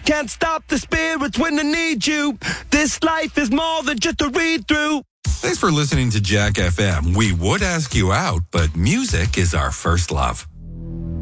can't stop the spirits when they need you. This life is more than just a read-through. Thanks for listening to Jack FM. We would ask you out, but music is our first love.